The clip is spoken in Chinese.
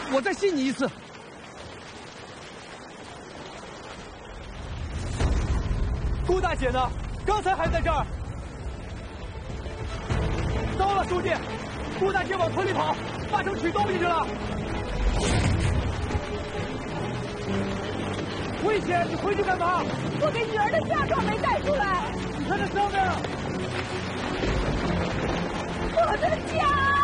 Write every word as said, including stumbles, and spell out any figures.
我再信你一次。顾大姐呢？刚才还在这儿。糟了，书记，顾大姐往村里跑，八成取东西去了。危险！你回去干嘛？ 我给女儿的嫁妆没带出来。 你看这上面， 我的家。